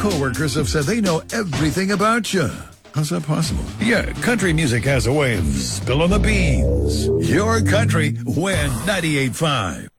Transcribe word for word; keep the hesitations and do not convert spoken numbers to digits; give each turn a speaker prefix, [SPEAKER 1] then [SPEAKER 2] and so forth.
[SPEAKER 1] coworkers have said they know everything about you. How's that possible? Yeah, country music has a way of spilling the beans. Your country, Win ninety-eight point five.